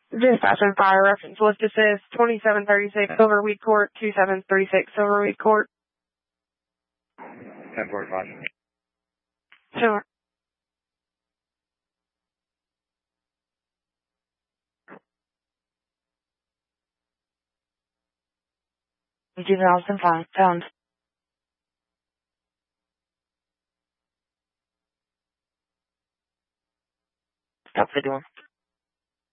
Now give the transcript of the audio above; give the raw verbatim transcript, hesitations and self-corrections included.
Dispatch and fire reference list assist twenty-seven thirty-six Silverweed Court, twenty-seven thirty-six Silverweed Court. ten forty-five. Sure. two thousand five, pound. Stop the door.